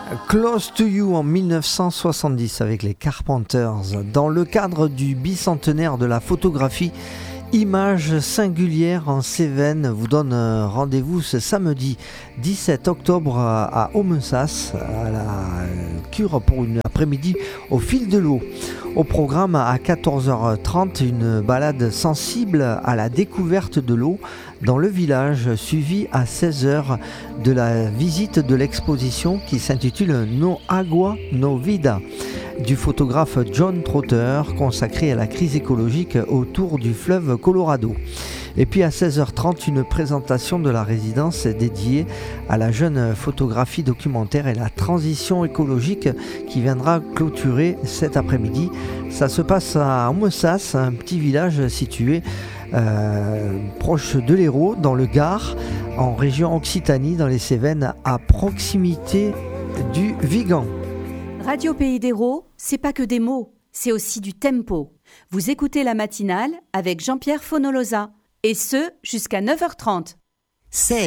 Close to You en 1970 avec les Carpenters. Dans le cadre du bicentenaire de la photographie, Images singulières en Cévennes vous donne rendez-vous ce samedi 17 octobre à Aumessas, à la cure pour une après-midi au fil de l'eau. Au programme à 14h30, une balade sensible à la découverte de l'eau dans le village, suivie à 16h de la visite de l'exposition qui s'intitule No Agua, No Vida, du photographe John Trotter, consacré à la crise écologique autour du fleuve Colorado. Et puis à 16h30, une présentation de la résidence dédiée à la jeune photographie documentaire et la transition écologique qui viendra clôturer cet après-midi. Ça se passe à Aumessas, un petit village situé proche de l'Hérault, dans le Gard, en région Occitanie, dans les Cévennes, à proximité du Vigan. Radio Pays d'Hérault, c'est pas que des mots, c'est aussi du tempo. Vous écoutez la matinale avec Jean-Pierre Fonolosa, et ce jusqu'à 9h30.